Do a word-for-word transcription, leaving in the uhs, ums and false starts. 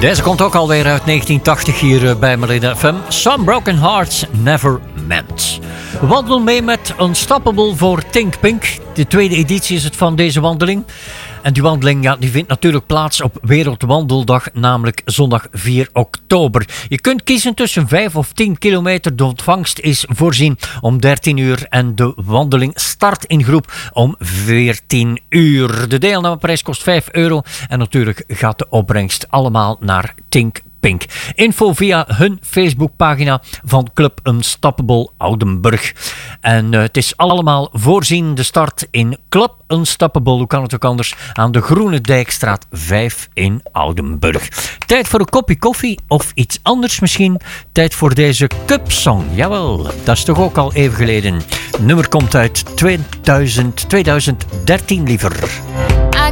Deze komt ook alweer uit negentien tachtig hier bij Melody F M. Some Broken Hearts Never Meant. Wandel mee met Unstoppable voor Tink Pink. De tweede editie is het van deze wandeling. En die wandeling ja, die vindt natuurlijk plaats op Wereldwandeldag, namelijk zondag vier oktober. Je kunt kiezen tussen vijf of tien kilometer. De ontvangst is voorzien om dertien uur en de wandeling start in groep om veertien uur. De deelnameprijs kost vijf euro en natuurlijk gaat de opbrengst allemaal naar Tink Pink. Info via hun Facebookpagina van Club Unstoppable Oudenburg. En uh, het is allemaal voorzien. De start in Club Unstoppable, hoe kan het ook anders, aan de Groene Dijkstraat vijf in Oudenburg. Tijd voor een kopje koffie of iets anders misschien. Tijd voor deze Cupsong. Jawel, dat is toch ook al even geleden. Het nummer komt uit tweeduizend, tweeduizend dertien liever.